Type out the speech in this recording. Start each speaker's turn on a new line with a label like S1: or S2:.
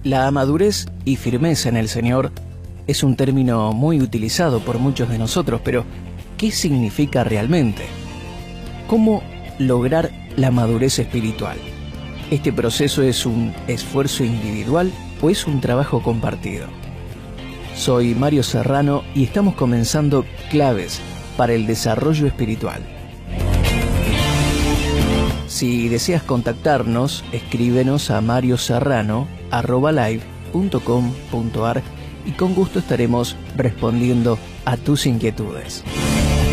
S1: La madurez y firmeza en el Señor es un término muy utilizado por muchos de nosotros, pero ¿qué significa realmente? ¿Cómo lograr la madurez espiritual? ¿Este proceso es un esfuerzo individual o es un trabajo compartido? Soy Mario Serrano y estamos comenzando Claves para el Desarrollo Espiritual. Si deseas contactarnos, escríbenos a marioserrano@live.com.ar y con gusto estaremos respondiendo a tus inquietudes.